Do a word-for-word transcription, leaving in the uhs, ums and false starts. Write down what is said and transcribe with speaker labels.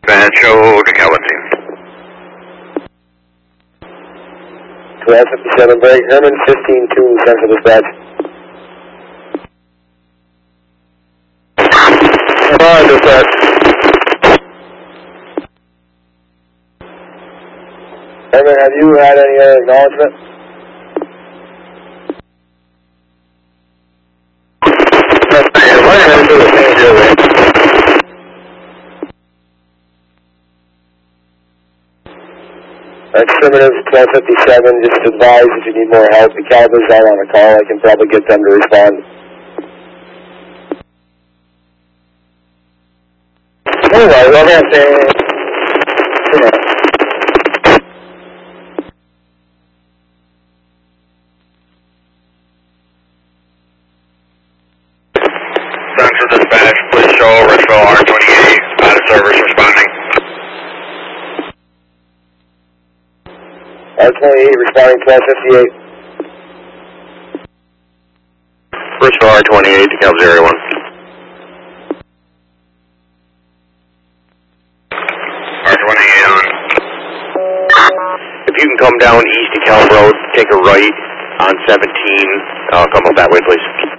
Speaker 1: dispatch, show to Gallatin.
Speaker 2: twelve fifty-seven break, Herman, fifteen two, central dispatch. Fine, dispatch. Herman, have you had any other acknowledgement? Exterminative twelve fifty-seven, just advise if you need more help. The Calibers are on a call. I can probably get them to respond. Anyway, we're going to say,
Speaker 1: Central dispatch, please show Richville R twenty-eight, out of service responding.
Speaker 2: R twenty-eight responding twelve fifty-eight.
Speaker 1: Richville R twenty-eight to Calibers area one. R twenty-eight on. If you can come down east to Calib Road, take a right on seventeen, uh, come up that way please.